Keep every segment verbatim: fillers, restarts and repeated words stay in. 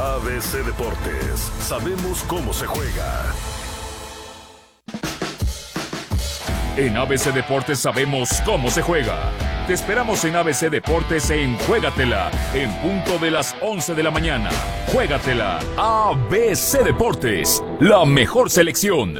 A B C Deportes, sabemos cómo se juega. En A B C Deportes sabemos cómo se juega. Te esperamos en A B C Deportes en Juégatela, en punto de las once de la mañana. Juégatela, A B C Deportes, la mejor selección.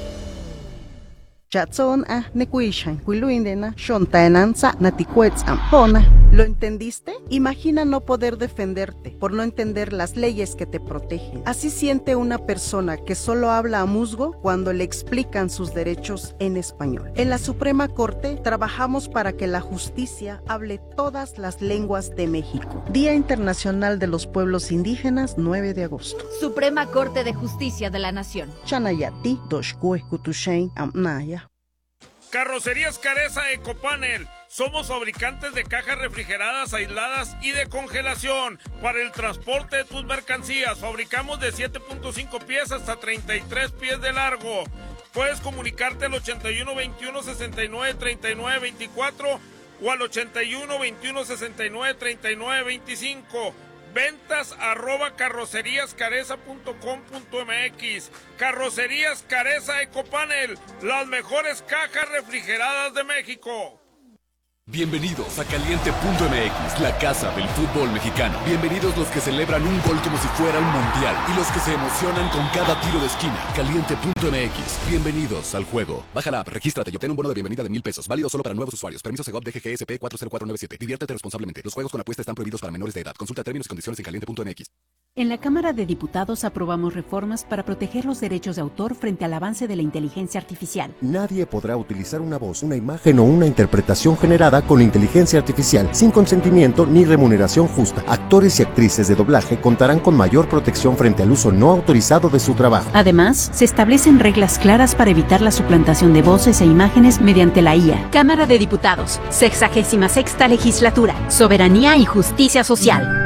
Chatson a nekuishan kuiluindena shontaenanza natikuetzam pona. ¿Lo entendiste? Imagina no poder defenderte por no entender las leyes que te protegen. Así siente una persona que solo habla a musgo cuando le explican sus derechos en español. En la Suprema Corte trabajamos para que la justicia hable todas las lenguas de México. Día Internacional de los Pueblos Indígenas, nueve de agosto. Suprema Corte de Justicia de la Nación. Chanayati doshkue kutushein amnaya. Carrocerías Careza Ecopanel. Somos fabricantes de cajas refrigeradas, aisladas y de congelación para el transporte de tus mercancías. Fabricamos de siete punto cinco pies hasta treinta y tres pies de largo. Puedes comunicarte al ochenta y uno veintiuno sesenta y nueve treinta y nueve veinticuatro o al ochenta y uno veintiuno sesenta y nueve treinta y nueve veinticinco. Ventas arroba carrocerías careza punto com punto m x. Carrocerías Careza Ecopanel, las mejores cajas refrigeradas de México. Bienvenidos a Caliente punto m x, la casa del fútbol mexicano. Bienvenidos los que celebran un gol como si fuera un mundial y los que se emocionan con cada tiro de esquina. Caliente punto m x, bienvenidos al juego. Baja la app, regístrate y obtén un bono de bienvenida de mil pesos, válido solo para nuevos usuarios. Permiso Segov D G G S P cuatro cero cuatro nueve siete. Diviértete responsablemente. Los juegos con apuesta están prohibidos para menores de edad. Consulta términos y condiciones en caliente punto m x. En la Cámara de Diputados aprobamos reformas para proteger los derechos de autor frente al avance de la inteligencia artificial. Nadie podrá utilizar una voz, una imagen o una interpretación generada con inteligencia artificial sin consentimiento ni remuneración justa. Actores y actrices de doblaje contarán con mayor protección frente al uso no autorizado de su trabajo. Además, se establecen reglas claras para evitar la suplantación de voces e imágenes mediante la I A. Cámara de Diputados, sexagésima sexta legislatura, soberanía y justicia social.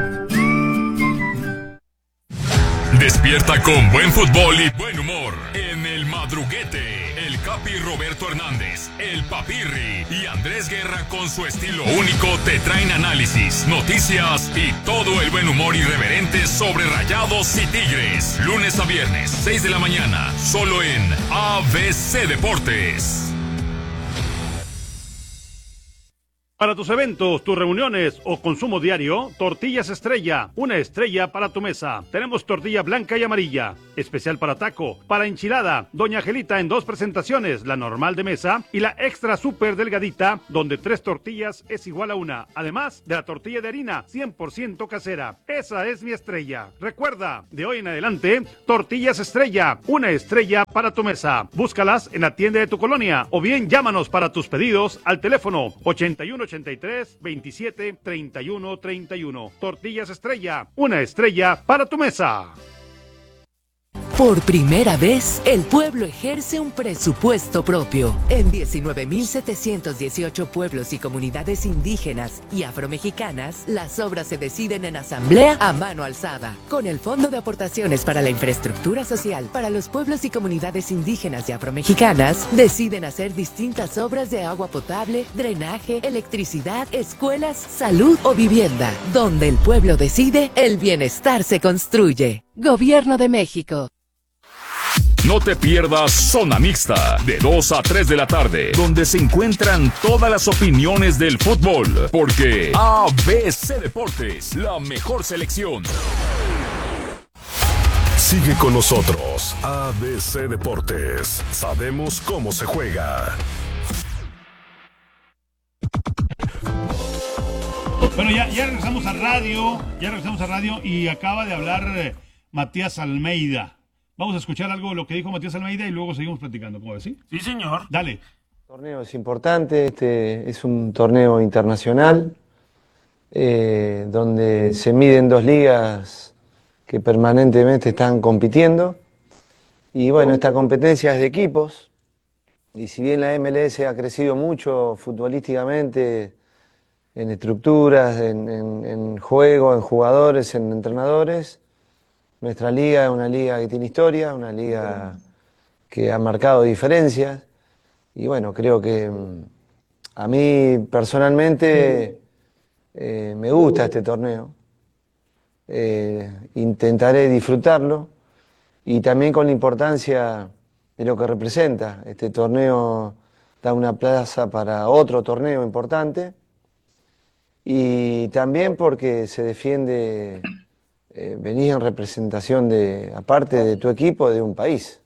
Despierta con buen fútbol y buen humor en El Madruguete. El Capi Roberto Hernández, el Papirri y Andrés Guerra con su estilo único te traen análisis, noticias y todo el buen humor irreverente sobre Rayados y Tigres. Lunes a viernes, seis de la mañana, solo en A B C Deportes. Para tus eventos, tus reuniones o consumo diario, Tortillas Estrella, una estrella para tu mesa. Tenemos tortilla blanca y amarilla, especial para taco, para enchilada, Doña Angelita en dos presentaciones, la normal de mesa y la extra súper delgadita, donde tres tortillas es igual a una. Además de la tortilla de harina, cien por ciento casera. Esa es mi estrella. Recuerda, de hoy en adelante, Tortillas Estrella, una estrella para tu mesa. Búscalas en la tienda de tu colonia o bien llámanos para tus pedidos al teléfono ochenta y uno ochenta y tres veintisiete treinta y uno treinta y uno. Tortillas Estrella, una estrella para tu mesa. Por primera vez, el pueblo ejerce un presupuesto propio. En diecinueve mil setecientos dieciocho pueblos y comunidades indígenas y afromexicanas, las obras se deciden en asamblea a mano alzada. Con el Fondo de Aportaciones para la Infraestructura Social para los pueblos y comunidades indígenas y afromexicanas, deciden hacer distintas obras de agua potable, drenaje, electricidad, escuelas, salud o vivienda. Donde el pueblo decide, el bienestar se construye. Gobierno de México. No te pierdas Zona Mixta, de dos a tres de la tarde, donde se encuentran todas las opiniones del fútbol, porque A B C Deportes, la mejor selección. Sigue con nosotros, A B C Deportes, sabemos cómo se juega. Bueno, ya, ya regresamos a radio, ya regresamos a radio y acaba de hablar eh, Matías Almeida. Vamos a escuchar algo de lo que dijo Matías Almeida y luego seguimos platicando. ¿Cómo ves? ¿Sí? Sí, señor. Dale. El torneo es importante, este es un torneo internacional eh, donde se miden dos ligas que permanentemente están compitiendo y bueno, esta competencia es de equipos y si bien la M L S ha crecido mucho futbolísticamente en estructuras, en, en, en juego, en jugadores, en entrenadores, nuestra liga es una liga que tiene historia, una liga que ha marcado diferencias y bueno, creo que a mí personalmente eh, me gusta este torneo. eh, intentaré disfrutarlo y también con la importancia de lo que representa. Este torneo da una plaza para otro torneo importante y también porque se defiende, eh, venís en representación de, aparte de tu equipo, de un país.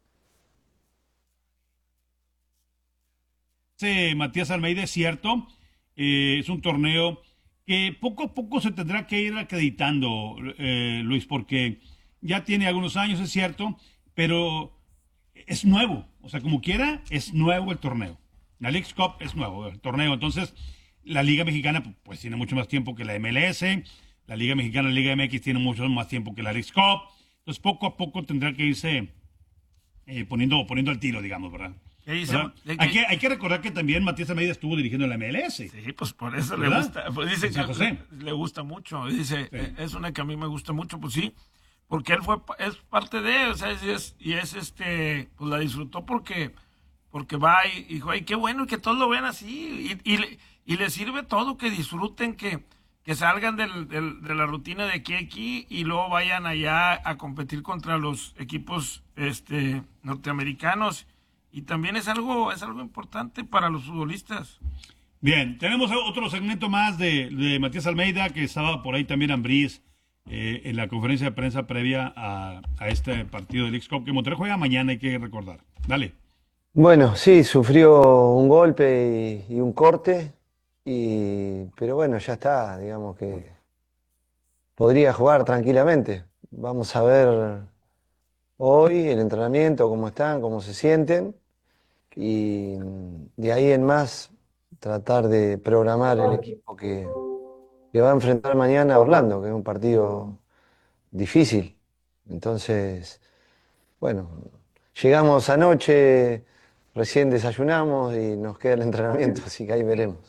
Sí, Matías Almeida, es cierto, eh, es un torneo que poco a poco se tendrá que ir acreditando, eh, Luis, porque ya tiene algunos años, es cierto, pero es nuevo, o sea, como quiera, es nuevo el torneo. La Leagues Cup es nuevo el torneo, entonces la Liga Mexicana pues tiene mucho más tiempo que la M L S, la Liga Mexicana, la Liga M X tiene mucho más tiempo que la Leagues Cup, entonces poco a poco tendrá que irse eh, poniendo, poniendo al tiro, digamos, ¿verdad? Dice, que, hay, que, hay que recordar que también Matías Almeida estuvo dirigiendo la M L S. Sí, pues por eso ¿verdad? le gusta. Pues dice San que José. le gusta mucho. Dice, Sí. es una que a mí me gusta mucho, pues sí, porque él fue es parte de, o sea, es, es- y es este, pues la disfrutó porque porque va y dijo, ay, qué bueno y que todos lo vean así y, y, le- y les sirve todo, que disfruten, que que salgan del, del- de la rutina de aquí a aquí y luego vayan allá a competir contra los equipos este norteamericanos. Y también es algo, es algo importante para los futbolistas. Bien, tenemos otro segmento más de, de Matías Almeida, que estaba por ahí también Ambriz eh, en la conferencia de prensa previa a, a este partido del Leagues Cup, que Monterrey juega mañana, hay que recordar. Dale. Bueno, sí, sufrió un golpe y, y un corte, y, pero bueno, ya está, digamos que podría jugar tranquilamente. Vamos a ver hoy el entrenamiento, cómo están, cómo se sienten, y de ahí en más tratar de programar el equipo que, que va a enfrentar mañana a Orlando, que es un partido difícil. Entonces, bueno, llegamos anoche, recién desayunamos y nos queda el entrenamiento, así que ahí veremos.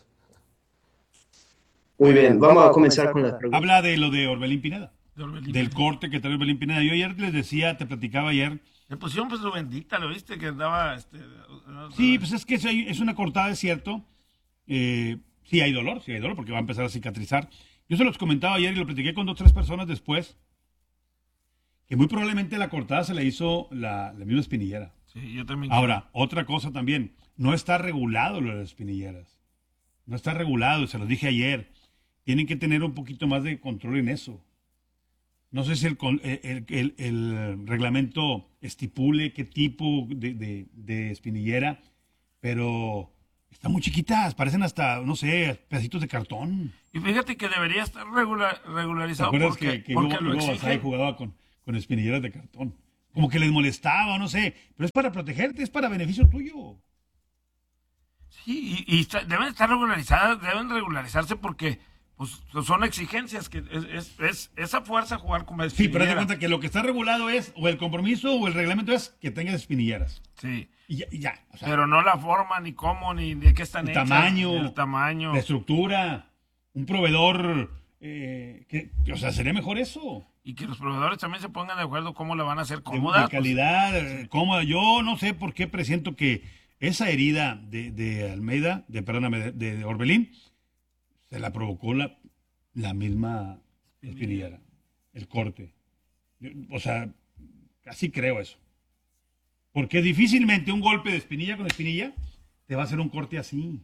Muy bien, vamos a comenzar con las preguntas. Habla de lo de Orbelín Pineda, De Orbelín del Pineda. corte que trae Orbelín Pineda. Yo ayer les decía, te platicaba ayer. Le pusieron pues su bendita, ¿lo viste? Que andaba... Este, Sí, pues es que es, es una cortada, es cierto. Eh, sí hay dolor, sí hay dolor, porque va a empezar a cicatrizar. Yo se los comentaba ayer y lo platiqué con dos o tres personas después, que muy probablemente la cortada se la hizo la, la misma espinillera. Sí, yo también. Ahora, otra cosa también, no está regulado lo de las espinilleras. No está regulado, se los dije ayer. Tienen que tener un poquito más de control en eso. No sé si el, con- el, el- el reglamento estipule qué tipo de, de- de espinillera, pero están muy chiquitas, parecen hasta, no sé, pedacitos de cartón. Y fíjate que debería estar regular, ¿Te regularizado acuerdas porque, que, que porque Hugo, lo Hugo Basay exigen. jugaba con, con espinilleras de cartón? Como que les molestaba, no sé, pero es para protegerte, es para beneficio tuyo. Sí, y, y está- deben estar regularizadas, deben regularizarse porque pues son exigencias, que es, es, es esa fuerza jugar con la Sí, pero haz de espinillera. cuenta que lo que está regulado es, o el compromiso o el reglamento es que tengas espinilleras. Sí. Y ya, y ya, o sea, Pero no la forma, ni cómo, ni de qué están el hechas. tamaño, ni el tamaño. la estructura, un proveedor, eh, que, que, o sea, sería mejor eso. Y que los proveedores también se pongan de acuerdo cómo la van a hacer De, cómoda. de calidad, eh, cómoda. Yo no sé por qué presiento que esa herida de, de Almeida, de perdóname, de, de Orbelín, se la provocó la, la misma espinillera, el corte. Yo, o sea, casi creo eso. Porque difícilmente un golpe de espinilla con espinilla te va a hacer un corte así.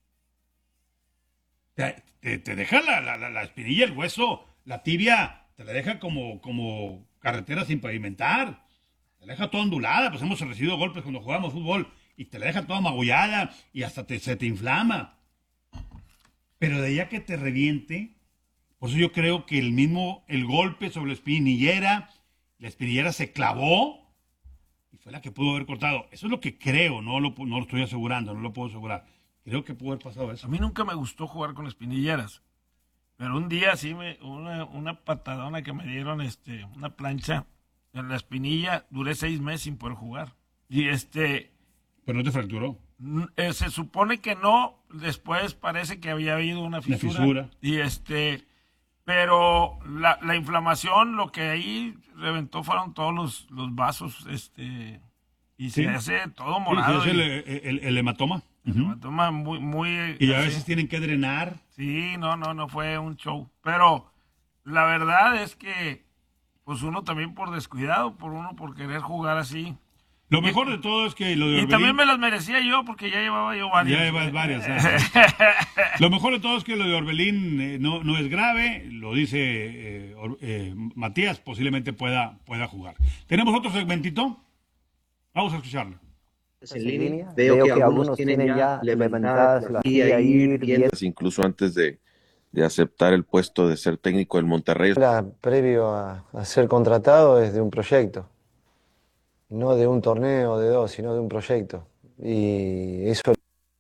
Te, te- te deja la, la- la- la espinilla, el hueso, la tibia, te la deja como, como carretera sin pavimentar. Te la deja toda ondulada, pues hemos recibido golpes cuando jugamos fútbol y te la deja toda magullada y hasta te, se te inflama. Pero de ahí a que te reviente, por eso yo creo que el mismo, el golpe sobre la espinillera, la espinillera se clavó y fue la que pudo haber cortado. Eso es lo que creo, no lo, pu- no lo estoy asegurando, no lo puedo asegurar. Creo que pudo haber pasado eso. A mí nunca me gustó jugar con espinilleras. Pero un día sí, me, una, una patadona que me dieron, este, una plancha en la espinilla, duré seis meses sin poder jugar. Y este... Pero no te fracturó. n- eh, se supone que no, después parece que había habido una Una fisura. fisura. Y este... Pero la, la inflamación, lo que ahí reventó fueron todos los, los vasos, este... Y Sí. se hace todo Sí, morado. sí, es y- el, el- el hematoma. Ujú. Toma muy, muy... Y a así. veces tienen que drenar. Sí, no, no, no fue un show. Pero la verdad es que, pues uno también por descuidado, por uno por querer jugar así. Lo mejor de todo es que lo de Orbelín... Y también me las merecía yo, porque ya llevaba yo varias. Ya llevas varias. ¿eh? Lo mejor de todo es que lo de Orbelín eh, no, no es grave, lo dice eh, eh, Matías, posiblemente pueda, pueda jugar. ¿Tenemos otro segmentito? Vamos a escucharlo. En línea, veo, veo que, que algunos tienen ya levantadas la silla, ir viendo. Incluso antes de, de aceptar el puesto de ser técnico del Monterrey. La, previo a, a ser contratado es de un proyecto. No de un torneo de dos, sino de un proyecto. Y eso...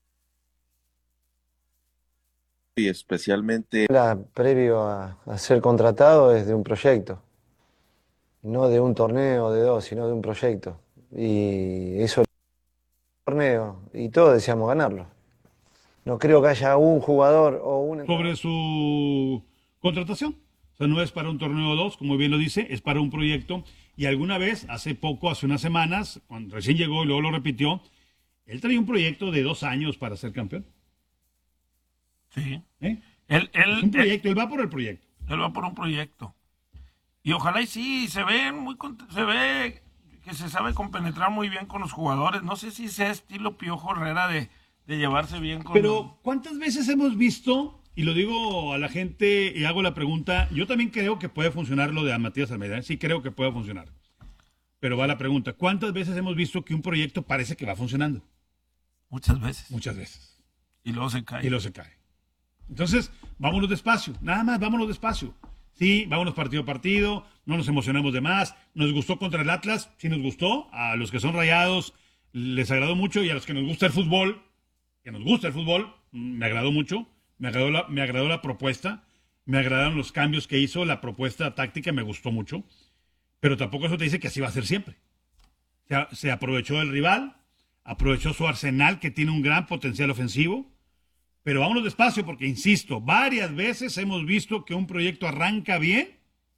Y especialmente... La, previo a, a ser contratado es de un proyecto. No de un torneo de dos, sino de un proyecto. Y eso... torneo. Y todos deseamos ganarlo. No creo que haya un jugador o un... Sobre su contratación. O sea, no es para un torneo dos, como bien lo dice, es para un proyecto. Y alguna vez, hace poco, hace unas semanas, cuando recién llegó y luego lo repitió, él traía un proyecto de dos años para ser campeón. Sí. ¿Eh? Él, él, es un proyecto, él, él va por el proyecto. Él va por un proyecto. Y ojalá y sí, se ve muy se ve que se sabe compenetrar muy bien con los jugadores. No sé si sea estilo Piojo Herrera de, de llevarse bien con... Pero, ¿cuántas veces hemos visto... Y lo digo a la gente y hago la pregunta, yo también creo que puede funcionar lo de Matías Almeida, ¿eh? Sí creo que puede funcionar. Pero va la pregunta, ¿cuántas veces hemos visto que un proyecto parece que va funcionando? Muchas veces. Muchas veces. Y luego se cae. Y luego se cae. Entonces, vámonos despacio, nada más, vámonos despacio. Sí, vámonos partido a partido, no nos emocionemos de más. Nos gustó contra el Atlas, sí nos gustó. A los que son Rayados les agradó mucho y a los que nos gusta el fútbol, que nos gusta el fútbol, me agradó mucho. Me agradó, la, me agradó la propuesta, me agradaron los cambios que hizo, la propuesta táctica me gustó mucho, pero tampoco eso te dice que así va a ser siempre. Se, se aprovechó del rival, aprovechó su arsenal que tiene un gran potencial ofensivo, pero vámonos despacio porque, insisto, varias veces hemos visto que un proyecto arranca bien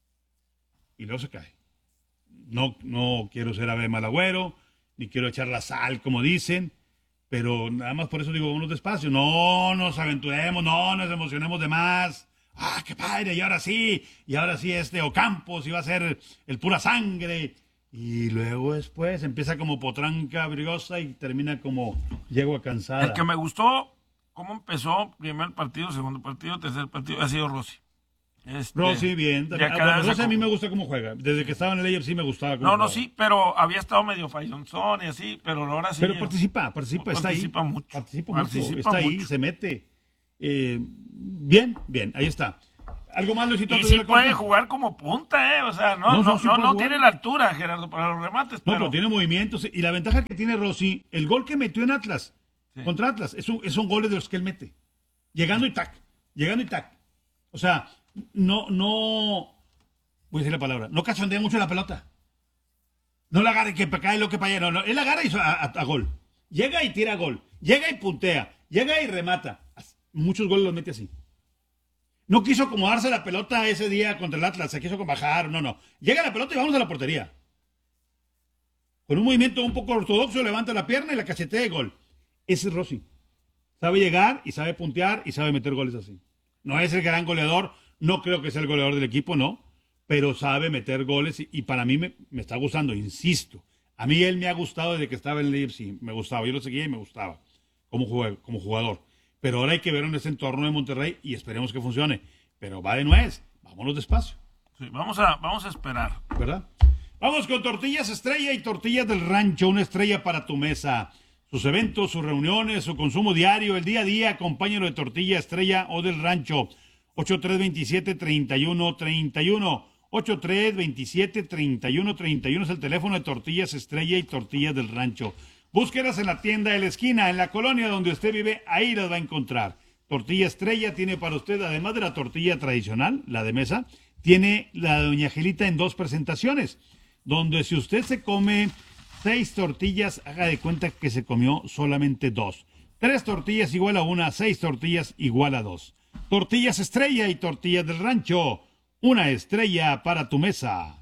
y luego se cae. No, no quiero ser ave mal agüero, ni quiero echar la sal como dicen, pero nada más por eso digo, vámonos despacio. No nos aventuremos, no nos emocionemos de más. ¡Ah, qué padre! Y ahora sí, y ahora sí este Ocampos iba a ser el pura sangre. Y luego después empieza como potranca briosa y termina como yegua cansada. El que me gustó, cómo empezó primer partido, segundo partido, tercer partido, ha sido Rossi. Este, Rossi, bien. Ah, bueno, Rossi a mí me gusta cómo juega. Desde que estaba en el A F C me gustaba cómo No, jugaba. no, sí, pero había estado medio fallonzón y así, pero ahora sí. Pero participa, participa, está participa ahí. Mucho. Participa, participa mucho. Está ahí, mucho. se mete. Eh, bien, bien, ahí está. ¿Algo más, Luisito? Y sí puede jugar como punta, ¿eh? O sea, no, no, no, sí no, no tiene la altura, Gerardo, para los remates. No, pero... pero tiene movimientos. Y la ventaja que tiene Rossi, el gol que metió en Atlas, sí. contra Atlas, es un, es un gol de los que él mete. Llegando y tac, llegando y tac. O sea, no, no, voy a decir la palabra, no cachondea mucho la pelota. No la agarra y que para acá y lo que para allá. No, no, él agarra y a, a, a gol. Llega y tira gol. Llega y puntea. Llega y remata. Muchos goles los mete así. No quiso acomodarse la pelota ese día contra el Atlas, se quiso bajar, no, no. Llega la pelota y vamos a la portería. Con un movimiento un poco ortodoxo, levanta la pierna y la cachetea y gol. Ese es Rossi. Sabe llegar y sabe puntear y sabe meter goles así. No es el gran goleador, no creo que sea el goleador del equipo, no, pero sabe meter goles y, y para mí me, me está gustando, insisto. A mí él me ha gustado desde que estaba en el A F C, me gustaba, yo lo seguía y me gustaba como, jugador, como jugador. Pero ahora hay que ver en ese entorno de Monterrey y esperemos que funcione. Pero va de nuez, vámonos despacio. Sí, vamos a, vamos a esperar. ¿Verdad? Vamos con Tortillas Estrella y Tortillas del Rancho, una estrella para tu mesa. Sus eventos, sus reuniones, su consumo diario, el día a día, acompáñalo de Tortilla Estrella o del Rancho. ocho tres dos siete, tres uno tres uno. ocho tres dos siete, tres uno tres uno es el teléfono de Tortillas Estrella y Tortillas del Rancho. Búsquelas en la tienda de la esquina, en la colonia donde usted vive, ahí las va a encontrar. Tortilla Estrella tiene para usted, además de la tortilla tradicional, la de mesa, tiene la Doña Angelita en dos presentaciones, donde si usted se come seis tortillas, haga de cuenta que se comió solamente dos. Tres tortillas igual a una, seis tortillas igual a dos. Tortillas Estrella y Tortillas del Rancho, una estrella para tu mesa.